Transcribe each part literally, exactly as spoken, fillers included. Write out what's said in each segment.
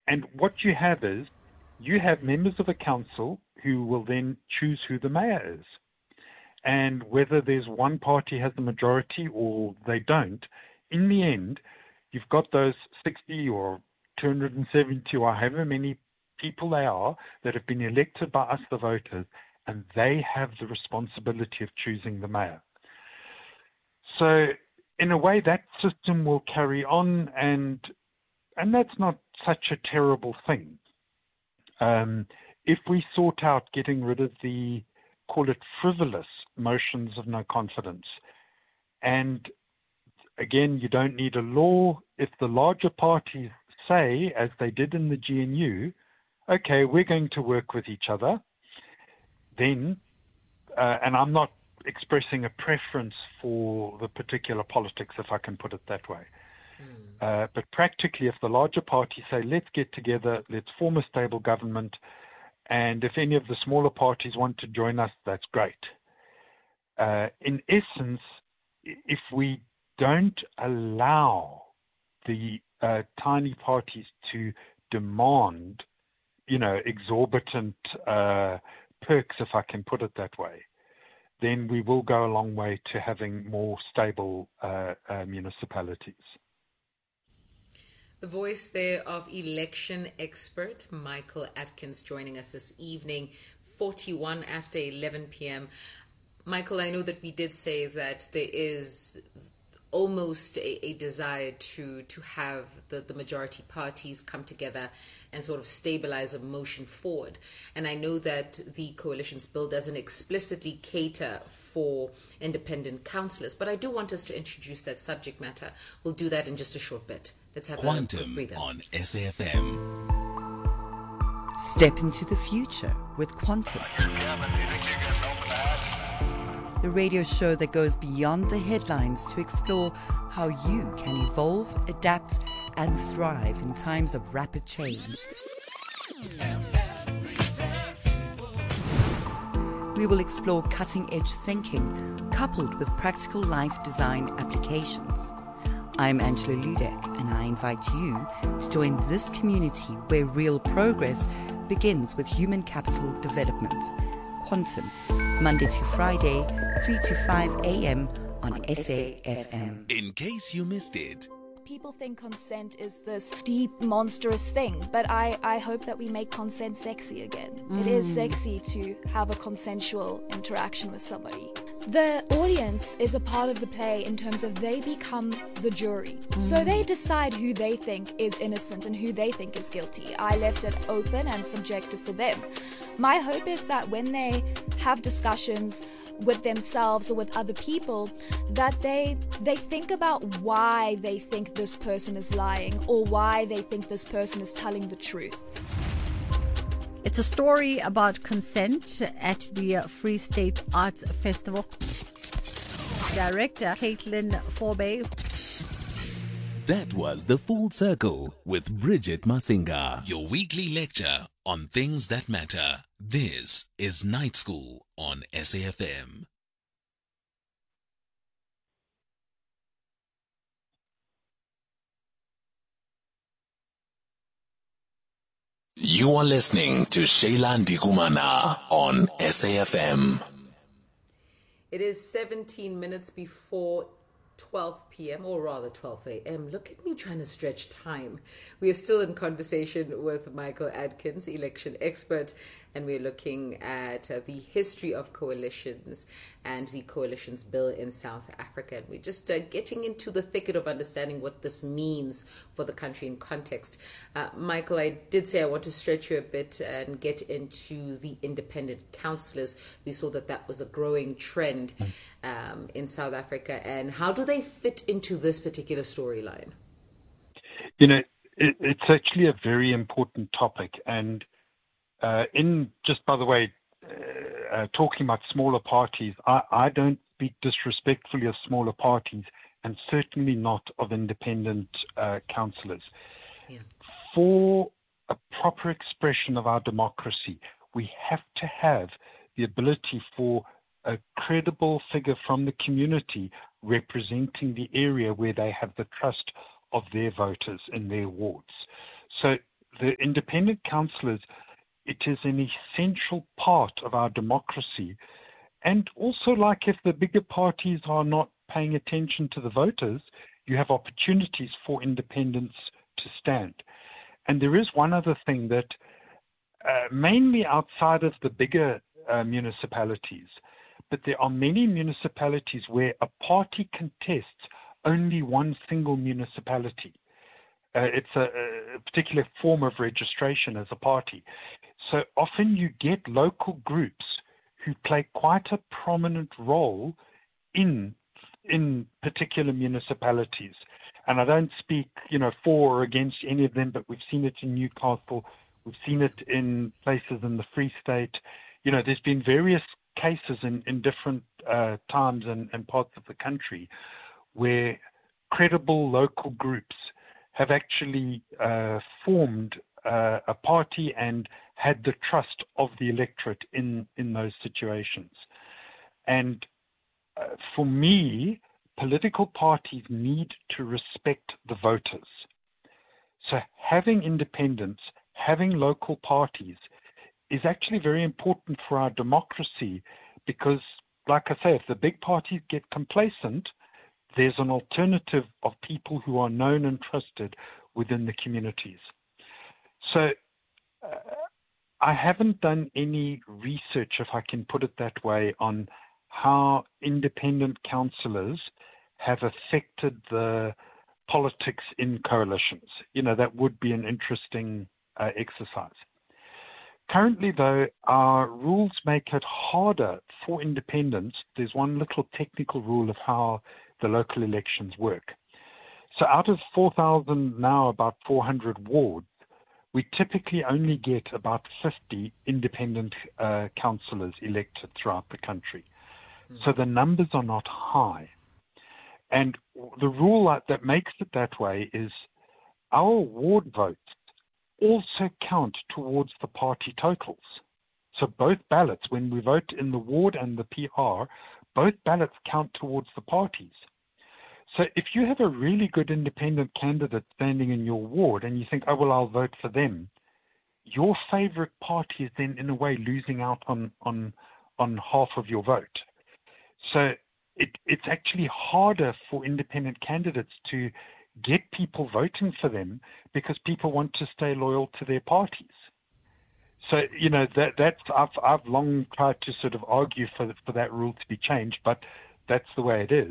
and what you have is, you have members of a council who will then choose who the mayor is. And whether there's one party has the majority or they don't, in the end, you've got those sixty or two hundred seventy or however many people they are that have been elected by us, the voters, and they have the responsibility of choosing the mayor. So in a way, that system will carry on, and and that's not such a terrible thing. Um, if we sort out getting rid of the, call it frivolous, motions of no confidence, and again, you don't need a law. If the larger parties say, as they did in the G N U, okay, we're going to work with each other, then, uh, and I'm not expressing a preference for the particular politics, if I can put it that way. Mm. Uh, but practically, if the larger parties say, let's get together, let's form a stable government, and if any of the smaller parties want to join us, that's great. Uh, in essence, if we don't allow the uh, tiny parties to demand, you know, exorbitant uh, perks, if I can put it that way, then we will go a long way to having more stable uh, uh, municipalities. The voice there of election expert Michael Atkins joining us this evening, forty-one after eleven p.m. Michael, I know that we did say that there is almost a, a desire to to have the, the majority parties come together and sort of stabilize a motion forward. And I know that the coalition's bill doesn't explicitly cater for independent councillors, but I do want us to introduce that subject matter. We'll do that in just a short bit. Let's have Quantum a quick breather. On S A F M. Step into the future with Quantum. The radio show that goes beyond the headlines to explore how you can evolve, adapt, and thrive in times of rapid change. We will explore cutting-edge thinking coupled with practical life design applications. I'm Angela Ludek, and I invite you to join this community where real progress begins with human capital development. Quantum, Monday to Friday, three to five a.m. on S A F M. In case you missed it. People think consent is this deep, monstrous thing, but I, I hope that we make consent sexy again. Mm. It is sexy to have a consensual interaction with somebody. The audience is a part of the play in terms of they become the jury. Mm. So they decide who they think is innocent and who they think is guilty. I left it open and subjective for them. My hope is that when they have discussions with themselves or with other people, that they they think about why they think this person is lying or why they think this person is telling the truth. It's a story about consent at the Free State Arts Festival. Director Caitlin Forbey. That was The Full Circle with Bridget Masinga, your weekly lecture on things that matter. This is Night School on S A F M. You are listening to Shayla Ndikumana on S A F M. It is seventeen minutes before twelve p.m. or rather twelve a.m. Look at me trying to stretch time. We are still in conversation with Michael Atkins, election expert, and we're looking at uh, the history of coalitions and the coalitions bill in South Africa. And we're just uh, getting into the thicket of understanding what this means for the country in context. Uh, Michael, I did say I want to stretch you a bit and get into the independent councillors. We saw that that was a growing trend um, in South Africa. And how do they fit into this particular storyline? You know, it, it's actually a very important topic. And uh, in, just by the way, uh, uh, talking about smaller parties, I, I don't speak disrespectfully of smaller parties and certainly not of independent uh, councillors. Yeah. For a proper expression of our democracy, we have to have the ability for a credible figure from the community representing the area where they have the trust of their voters in their wards. So the independent councillors, it is an essential part of our democracy. And also, like if the bigger parties are not paying attention to the voters, you have opportunities for independents to stand. And there is one other thing that uh, mainly outside of the bigger uh, municipalities, but there are many municipalities where a party contests only one single municipality. Uh, it's a, a particular form of registration as a party. So often you get local groups who play quite a prominent role in in particular municipalities. And I don't speak, you know, for or against any of them, but we've seen it in Newcastle, we've seen it in places in the Free State. You know, there's been various cases in, in different uh, times and, and parts of the country where credible local groups have actually uh, formed uh, a party and had the trust of the electorate in, in those situations. And uh, for me, political parties need to respect the voters. So having independents, having local parties is actually very important for our democracy because, like I say, if the big parties get complacent, there's an alternative of people who are known and trusted within the communities. So uh, I haven't done any research, if I can put it that way, on how independent councillors have affected the politics in coalitions. You know, that would be an interesting uh, exercise. Currently, though, our rules make it harder for independents. There's one little technical rule of how the local elections work. So out of four thousand, now about four hundred wards, we typically only get about fifty independent uh, councillors elected throughout the country. Mm. So the numbers are not high. And the rule that makes it that way is our ward votes also count towards the party totals. So both ballots, when we vote in the ward and the P R, both ballots count towards the parties. So if you have a really good independent candidate standing in your ward and you think, oh, well, I'll vote for them, your favorite party is then in a way losing out on, on, on half of your vote. So it, it's actually harder for independent candidates to get people voting for them because people want to stay loyal to their parties. So, you know, that that's I've I've long tried to sort of argue for for that rule to be changed, but that's the way it is.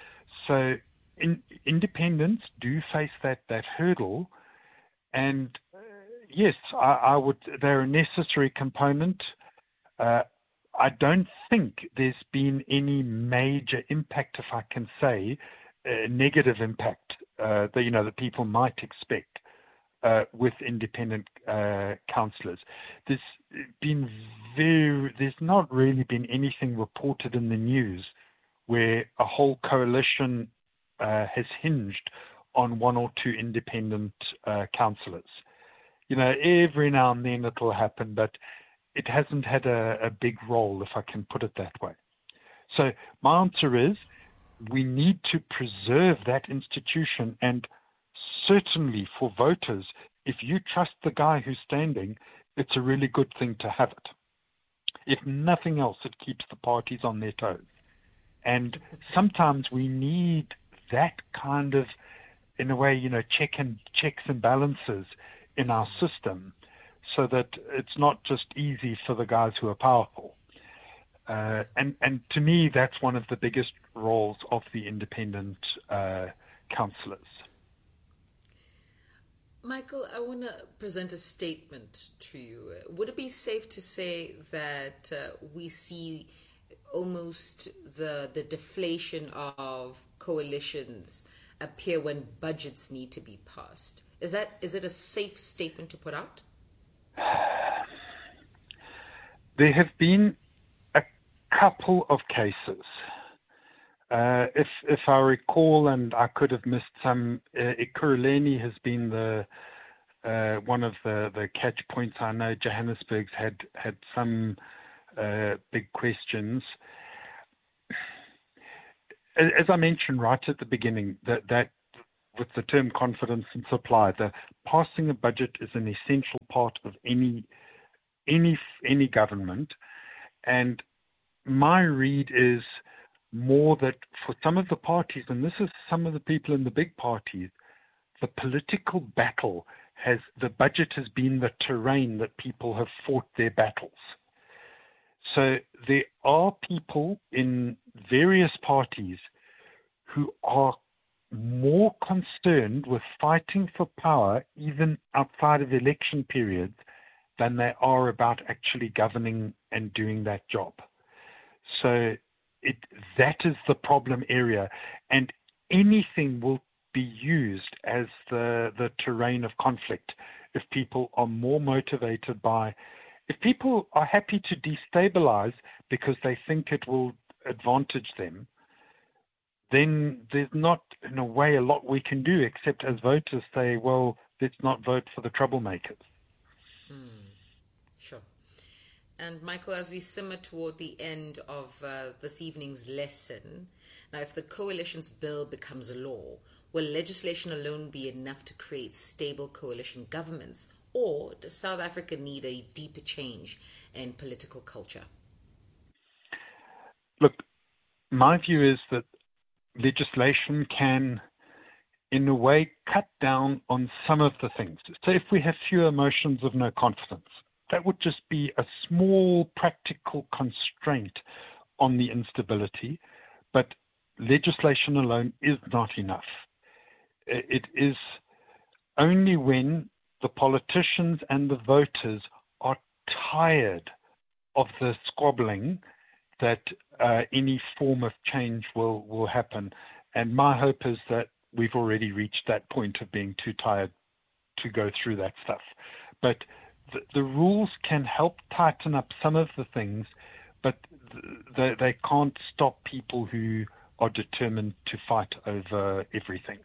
So in, independents do face that, that hurdle, and uh, yes, I, I would. They're a necessary component. Uh, I don't think there's been any major impact, if I can say, uh, negative impact uh, that you know that people might expect uh, with independent uh, councillors. There's been very. There's not really been anything reported in the news where a whole coalition uh, has hinged on one or two independent uh, councillors. You know, every now and then it'll happen, but it hasn't had a, a big role, if I can put it that way. So my answer is we need to preserve that institution, and certainly for voters, if you trust the guy who's standing, it's a really good thing to have it. If nothing else, it keeps the parties on their toes. And sometimes we need that kind of, in a way, you know, check and checks and balances in our system so that it's not just easy for the guys who are powerful. Uh, and, and to me, that's one of the biggest roles of the independent uh, councillors. Michael, I want to present a statement to you. Would it be safe to say that uh, we see almost the the deflation of coalitions appear when budgets need to be passed? Is that is it a safe statement to put out? There have been a couple of cases. Uh, if if I recall, and I could have missed some, uh, Ekurhuleni has been the uh, one of the, the catch points. I know Johannesburg's had had some uh, big questions. As I mentioned right at the beginning, that that with the term confidence and supply. The passing a budget is an essential part of any any any government, and my read is more that for some of the parties, and this is some of the people in the big parties, the political battle has, the budget has been the terrain that people have fought their battles. So there are people in various parties who are more concerned with fighting for power, even outside of election periods, than they are about actually governing and doing that job. So it, that is the problem area, and anything will be used as the, the terrain of conflict if people are more motivated by, if people are happy to destabilize because they think it will advantage them, then there's not, in a way, a lot we can do except as voters say, well, let's not vote for the troublemakers. Mm, sure. And Michael, as we simmer toward the end of uh, this evening's lesson, now if the coalition's bill becomes a law, will legislation alone be enough to create stable coalition governments, or does South Africa need a deeper change in political culture? Look, my view is that legislation can, in a way, cut down on some of the things. So if we have fewer motions of no confidence, that would just be a small practical constraint on the instability, but legislation alone is not enough. It is only when the politicians and the voters are tired of the squabbling that uh, any form of change will, will happen. And my hope is that we've already reached that point of being too tired to go through that stuff. But the, the rules can help tighten up some of the things, but they, they can't stop people who are determined to fight over everything.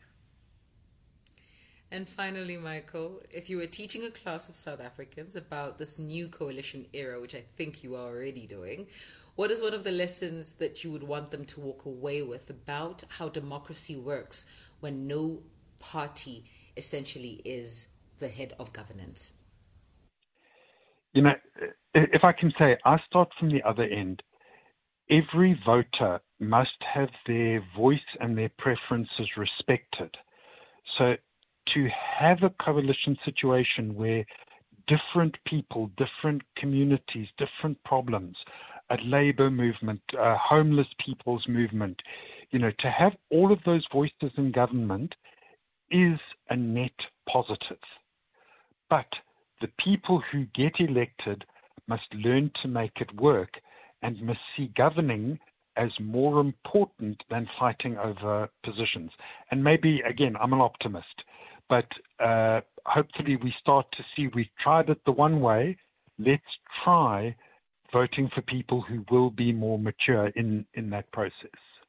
And finally, Michael, if you were teaching a class of South Africans about this new coalition era, which I think you are already doing, what is one of the lessons that you would want them to walk away with about how democracy works when no party essentially is the head of governance? You know, if I can say, I start from the other end. Every voter must have their voice and their preferences respected. So to have a coalition situation where different people, different communities, different problems, a labor movement, a homeless people's movement, you know, to have all of those voices in government is a net positive. But the people who get elected must learn to make it work and must see governing as more important than fighting over positions. And maybe, again, I'm an optimist, but uh, hopefully we start to see we've tried it the one way. Let's try voting for people who will be more mature in, in that process.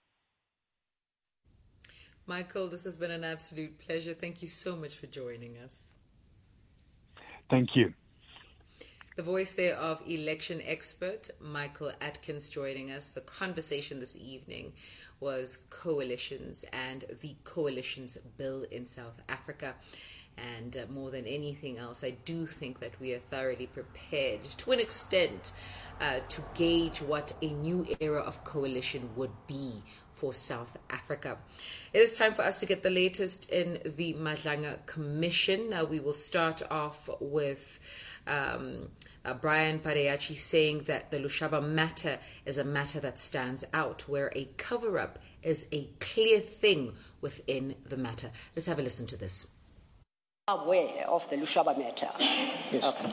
Michael, this has been an absolute pleasure. Thank you so much for joining us. Thank you. The voice there of election expert Michael Atkins joining us. The conversation this evening was coalitions and the coalition's bill in South Africa. And uh, more than anything else, I do think that we are thoroughly prepared to an extent uh, to gauge what a new era of coalition would be for South Africa. It is time for us to get the latest in the Madlanga Commission. Now we will start off with um, uh, Brian Pareachi saying that the Lushaba matter is a matter that stands out, where a cover-up is a clear thing within the matter. Let's have a listen to this. Aware of the Lushaba matter. Yes. Okay.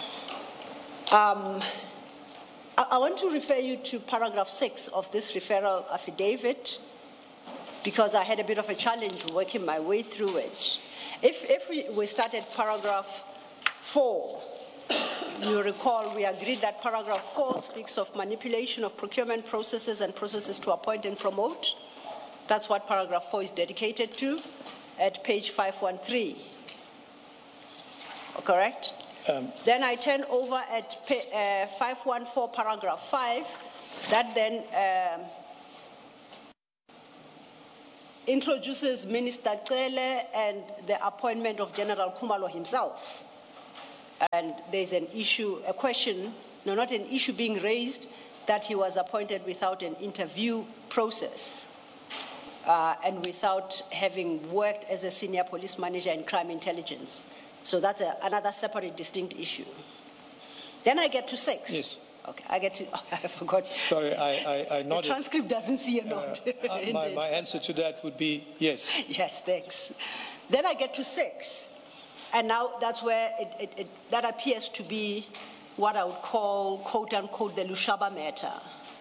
Um, I, I want to refer you to paragraph six of this referral affidavit because I had a bit of a challenge working my way through it. If, if we, we started paragraph four, you recall we agreed that paragraph four speaks of manipulation of procurement processes and processes to appoint and promote. That's what paragraph four is dedicated to at page five one three. Correct? Um, then I turn over at uh, five one four, paragraph five. That then um, introduces Minister Cele and the appointment of General Khumalo himself. And there's an issue, a question, no, not an issue being raised, that he was appointed without an interview process uh, and without having worked as a senior police manager in crime intelligence. So that's a, another separate, distinct issue. Then I get to six. Yes. Okay, I get to, oh, I forgot. Sorry, I, I, I nodded. The transcript doesn't see a nod. Uh, my, my answer to that would be yes. Yes, thanks. Then I get to six. And now that's where it, it, it, that appears to be what I would call, quote unquote, the Lushaba matter.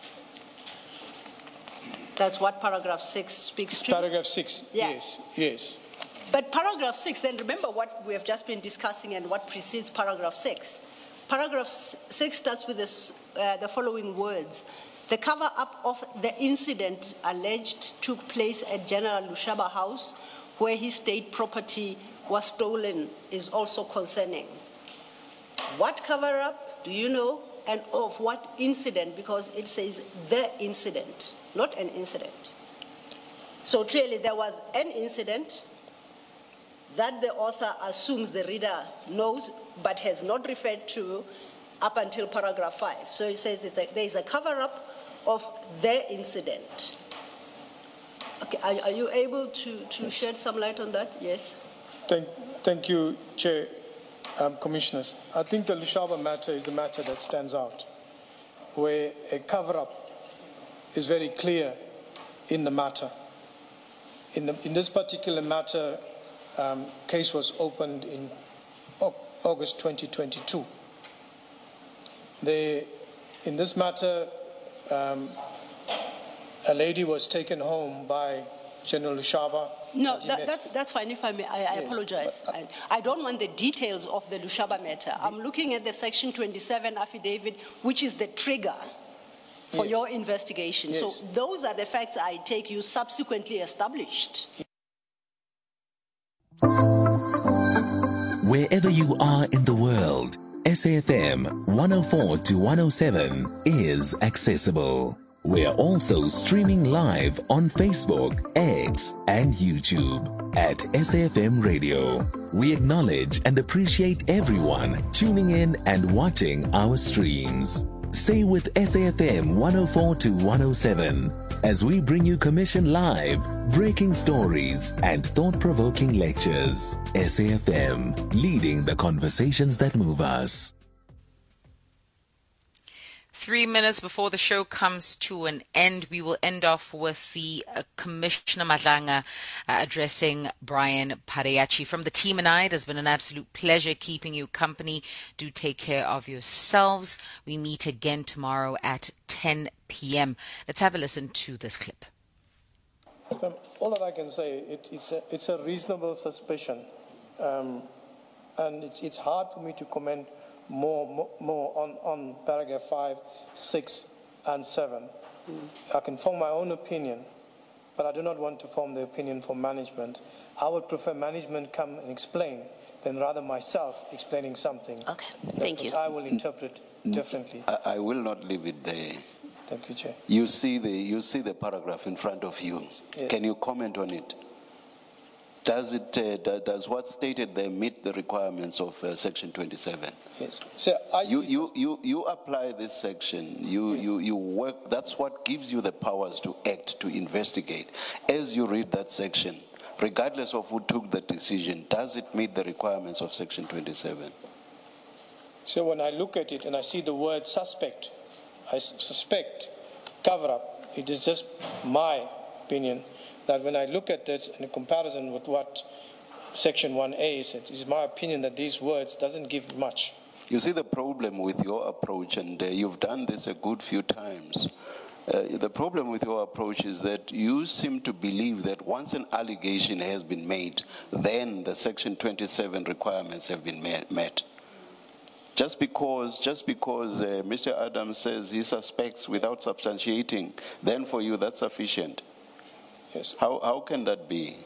That's what paragraph six speaks to. Paragraph six, yeah. yes, yes. But paragraph six, then remember what we have just been discussing and what precedes paragraph six. Paragraph six starts with this, uh, the following words. The cover-up of the incident alleged took place at General Lushaba House, where his state property was stolen, is also concerning. What cover-up, do you know, and of what incident? Because it says the incident, not an incident. So clearly there was an incident that the author assumes the reader knows, but has not referred to up until paragraph five. So he says it's a, there is a cover-up of the incident. Okay, are, are you able to, to yes. shed some light on that? Yes. Thank, thank you, Chair, um, Commissioners. I think the Lushaba matter is the matter that stands out, where a cover-up is very clear in the matter. In, the, in this particular matter, um, case was opened in August twenty twenty-two. The, in this matter, um, a lady was taken home by General Lushaba. No, that, that's, that's fine if I may. I, I yes, apologize. But, uh, I, I don't want the details of the Lushaba matter. The, I'm looking at the section twenty-seven affidavit, which is the trigger for yes. your investigation. Yes. So those are the facts I take you subsequently established. Wherever you are in the world, S A F M one oh four to one oh seven is accessible. We're also streaming live on Facebook, X, and YouTube at S A F M Radio. We acknowledge and appreciate everyone tuning in and watching our streams. Stay with S A F M one oh four to one oh seven as we bring you commission live, breaking stories, and thought-provoking lectures. S A F M, leading the conversations that move us. Three minutes before the show comes to an end, we will end off with the uh, Commissioner Madlanga uh, addressing Brian Parayachi. From the team and I, it has been an absolute pleasure keeping you company. Do take care of yourselves. We meet again tomorrow at ten p.m. Let's have a listen to this clip. Um, all that I can say, it, it's, a, it's a reasonable suspicion. Um, and it's, it's hard for me to comment more more, more on, on paragraph five, six, and seven. Mm. I can form my own opinion, but I do not want to form the opinion for management. I would prefer management come and explain than rather myself explaining something. Okay, thank that, you. That I will interpret differently. I, I will not leave it there. Thank you, Chair. You see the you see the paragraph in front of you. Yes. Can you comment on it? Does it uh, does what's stated there meet the requirements of uh, Section twenty-seven? Yes. So I you, you you you apply this section. You yes. you you work. That's what gives you the powers to act, to investigate. As you read that section, regardless of who took the decision, does it meet the requirements of Section twenty-seven? So when I look at it and I see the word suspect, I suspect cover up. It is just my opinion that when I look at it in comparison with what Section one A said, it is my opinion that these words doesn't give much. You see the problem with your approach, and uh, you've done this a good few times. Uh, the problem with your approach is that you seem to believe that once an allegation has been made, then the Section twenty-seven requirements have been met. Just because, just because uh, Mister Adams says he suspects without substantiating, then for you that's sufficient. Yes. How how can that be?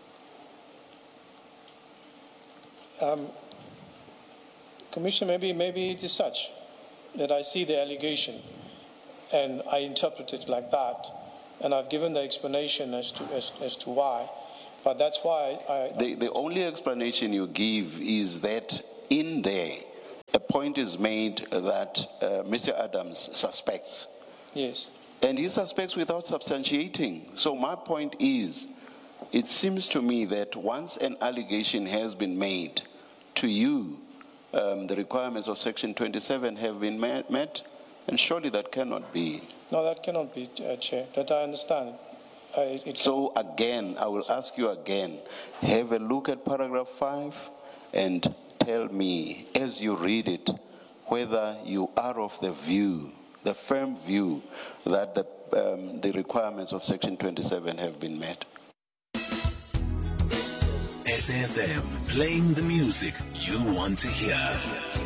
Um, Commissioner, maybe maybe it is such that I see the allegation and I interpret it like that, And I've given the explanation as to as, as to why. But that's why I... The, the only explanation you give is that in there, a point is made that uh, Mister Adams suspects. Yes. And he suspects without substantiating. So my point is, it seems to me that once an allegation has been made to you, um, the requirements of Section twenty-seven have been met, met, and surely that cannot be. No, that cannot be, uh, Chair. That I understand. Uh, it, so again, I will ask you again, have a look at paragraph five and tell me, as you read it, whether you are of the view, the firm view, that the, um, the requirements of Section twenty-seven have been met. S A F M, playing the music you want to hear.